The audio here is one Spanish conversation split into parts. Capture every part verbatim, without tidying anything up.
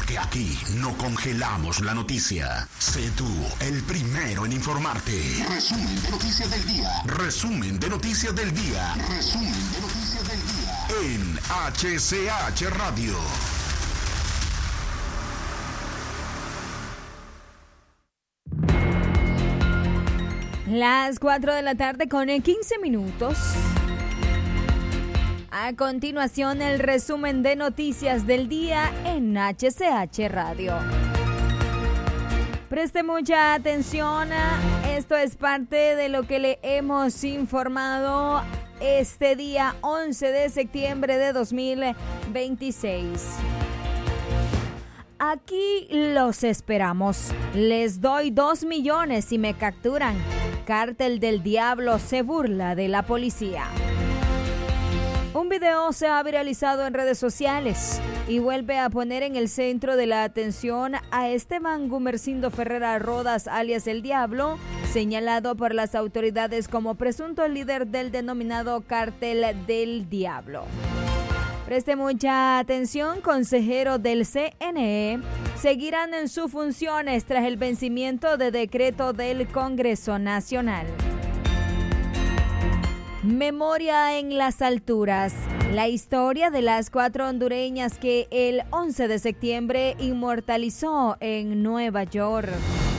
porque aquí no congelamos la noticia. Sé tú el primero en informarte. Resumen de noticias del día. Resumen de noticias del día. Resumen de noticias del día. En H C H Radio. Las cuatro de la tarde con quince minutos. A continuación, el resumen de noticias del día en H C H Radio. Preste mucha atención, esto es parte de lo que le hemos informado este día once de septiembre de dos mil veintiséis. Aquí los esperamos. Les doy dos millones si me capturan. Cártel del Diablo se burla de la policía. Un video se ha viralizado en redes sociales y vuelve a poner en el centro de la atención a Esteban Gumersindo Ferrera Rodas, alias El Diablo, señalado por las autoridades como presunto líder del denominado Cártel del Diablo. Preste mucha atención, consejero del C N E seguirán en sus funciones tras el vencimiento de decreto del Congreso Nacional. Memoria en las alturas. La historia de las cuatro hondureñas que el once de septiembre inmortalizó en Nueva York.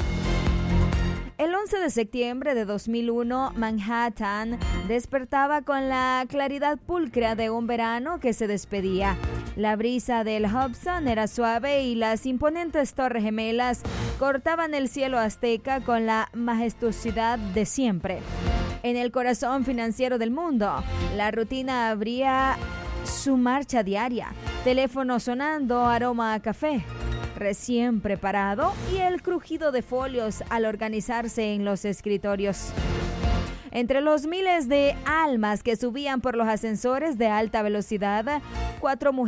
El once de septiembre de dos mil uno, Manhattan despertaba con la claridad pulcra de un verano que se despedía. La brisa del Hudson era suave y las imponentes Torres Gemelas cortaban el cielo azteca con la majestuosidad de siempre. En el corazón financiero del mundo, la rutina abría su marcha diaria. Teléfono sonando, aroma a café recién preparado y el crujido de folios al organizarse en los escritorios. Entre los miles de almas que subían por los ascensores de alta velocidad, cuatro mujeres